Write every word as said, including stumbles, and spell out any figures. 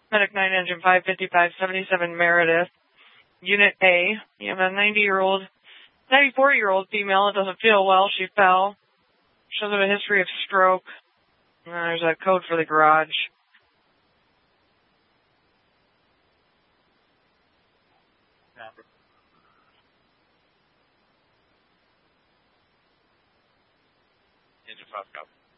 Medic nine, Engine five fifty-five seventy-seven Meredith. Unit A. You have a ninety-year-old, ninety-four-year-old female that doesn't feel well. She fell. She doesn't have a history of stroke. And there's a code for the garage. Engine five, copy.